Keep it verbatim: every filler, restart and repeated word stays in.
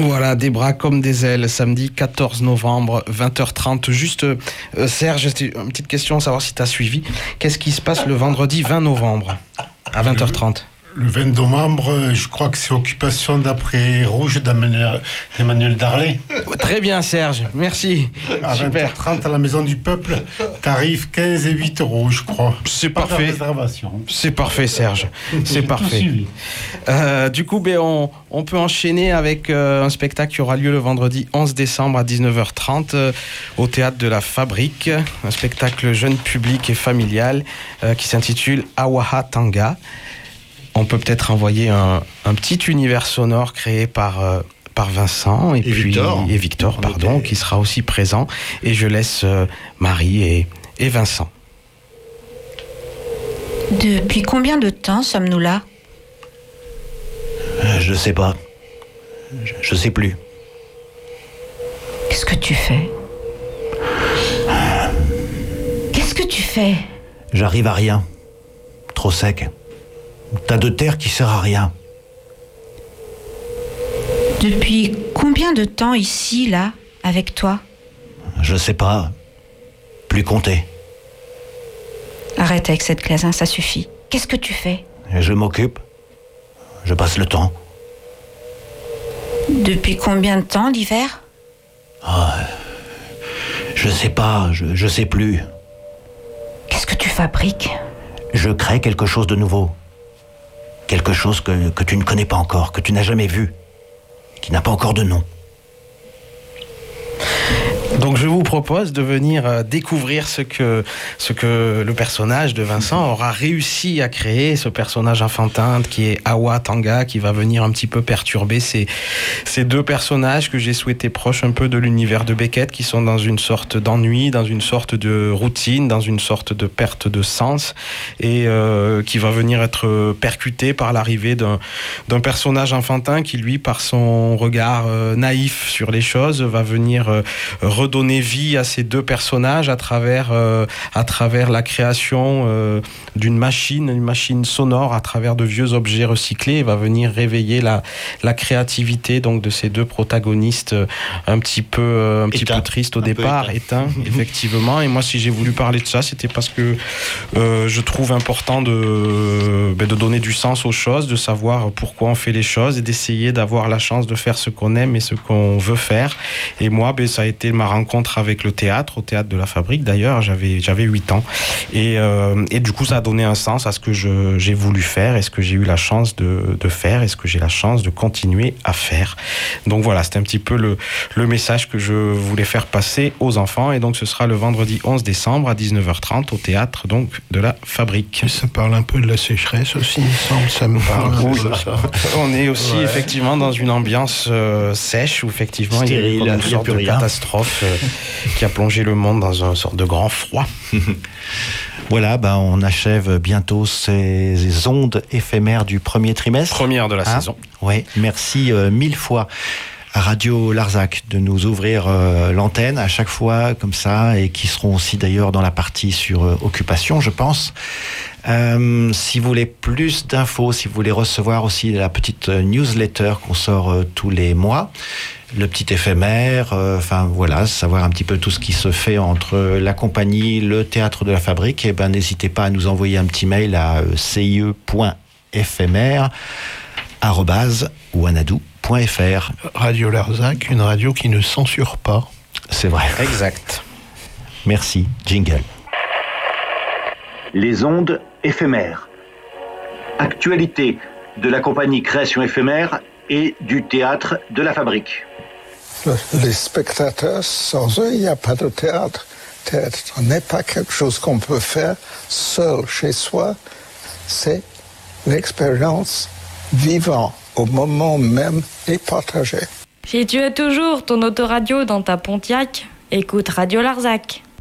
Voilà, des bras comme des ailes, samedi quatorze novembre, vingt heures trente. Juste, euh, Serge, c'était une petite question, savoir si tu as suivi. Qu'est-ce qui se passe le vendredi vingt novembre à vingt heures trente? Le vingt novembre, je crois que c'est Occupation d'après Rouge d'Emmanuel Darlé. Très bien, Serge, merci. À vingt heures trente à la Maison du Peuple, tarif quinze et huit euros, je crois. C'est Pas parfait. de réservation. C'est parfait, Serge. C'est J'ai tout parfait. suivi. Euh, du coup, ben, on, on peut enchaîner avec euh, un spectacle qui aura lieu le vendredi onze décembre à dix-neuf heures trente euh, au Théâtre de la Fabrique. Un spectacle jeune public et familial euh, qui s'intitule Awaha Tanga. On peut peut-être envoyer un, un petit univers sonore créé par, euh, par Vincent et, Et puis, Victor. et Victor On pardon, était- qui sera aussi présent. Et je laisse euh, Marie et, et Vincent. Depuis combien de temps sommes-nous là? Euh, Je sais pas. Je, je sais plus. Qu'est-ce que tu fais? Qu'est-ce que tu fais? J'arrive à rien. Trop sec. Tas de terre qui sert à rien. Depuis combien de temps ici, là, avec toi? Je sais pas. Plus compter. Arrête avec cette glace, hein, ça suffit. Qu'est-ce que tu fais? Je m'occupe. Je passe le temps. Depuis combien de temps, l'hiver? Je sais pas. Je, je sais plus. Qu'est-ce que tu fabriques? Je crée quelque chose de nouveau. Quelque chose que, que tu ne connais pas encore, que tu n'as jamais vu, qui n'a pas encore de nom. Donc je vous propose de venir euh, découvrir ce que, ce que le personnage de Vincent aura réussi à créer, ce personnage enfantin qui est Awa Tanga, qui va venir un petit peu perturber ces, ces deux personnages que j'ai souhaité proches un peu de l'univers de Beckett, qui sont dans une sorte d'ennui, dans une sorte de routine, dans une sorte de perte de sens, et euh, qui va venir être percuté par l'arrivée d'un, d'un personnage enfantin qui, lui, par son regard euh, naïf sur les choses, va venir euh, redonner vie à ces deux personnages à travers, euh, à travers la création euh, d'une machine, une machine sonore à travers de vieux objets recyclés. Il va venir réveiller la, la créativité donc, de ces deux protagonistes euh, un petit peu, euh, un petit peu tristes au Un peu départ, éteints, effectivement. Et moi, si j'ai voulu parler de ça, c'était parce que euh, je trouve important de, ben, de donner du sens aux choses, de savoir pourquoi on fait les choses et d'essayer d'avoir la chance de faire ce qu'on aime et ce qu'on veut faire. Et moi, ben, ça a été ma rencontre avec le théâtre, au Théâtre de la Fabrique d'ailleurs, j'avais, j'avais huit ans. Et, euh, et du coup, ça a donné un sens à ce que je, j'ai voulu faire et ce que j'ai eu la chance de, de faire et ce que j'ai la chance de continuer à faire. Donc voilà, c'était un petit peu le, le message que je voulais faire passer aux enfants. Et donc ce sera le vendredi onze décembre à dix-neuf heures trente au Théâtre donc, de la Fabrique. Ça parle un peu de la sécheresse aussi, il me semble, ça me parle. Oui, on est aussi ouais. effectivement dans une ambiance euh, sèche où effectivement Stérile, il y a une sorte de rien. catastrophe euh, qui a plongé le monde dans une sorte de grand froid. Voilà, ben on achève bientôt ces ondes éphémères du premier trimestre. Première de la hein saison. Oui, merci euh, mille fois à Radio Larzac de nous ouvrir euh, l'antenne à chaque fois comme ça, et qui seront aussi d'ailleurs dans la partie sur euh, Occupation, je pense. Euh, si vous voulez plus d'infos, si vous voulez recevoir aussi la petite newsletter qu'on sort euh, tous les mois, le petit éphémère, euh, enfin voilà, savoir un petit peu tout ce qui se fait entre la compagnie, le Théâtre de la Fabrique, et ben n'hésitez pas à nous envoyer un petit mail à euh, c i e point éphémère arobase wanadoo point f r. Radio Larzac, une radio qui ne censure pas. C'est vrai. Exact. Merci. Jingle. Les ondes éphémères. Actualité de la compagnie Création éphémère et du Théâtre de la Fabrique. Les spectateurs, sans eux, il n'y a pas de théâtre. Théâtre n'est pas quelque chose qu'on peut faire seul chez soi. C'est l'expérience vivante au moment même et partagée. Si tu as toujours ton autoradio dans ta Pontiac, écoute Radio Larzac.